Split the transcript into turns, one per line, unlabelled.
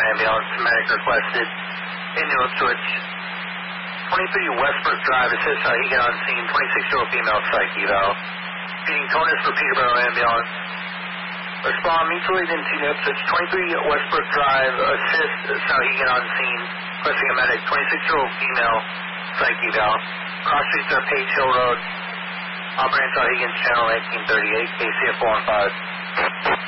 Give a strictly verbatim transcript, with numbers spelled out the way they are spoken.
ambulance, medic requested. Ambulance switch. twenty-three Westbrook Drive, assist how he get on scene. twenty-six-year-old female psych eval. Feeding Tonus for Peterborough ambulance. Respond, mutual aid in switch. twenty-three Westbrook Drive, assist how he get on scene. Requesting a medic. twenty-six-year-old female psych eval. Cross streets are Page Hill Road. Operating Higgins Channel nineteen thirty-eight, K C F one five.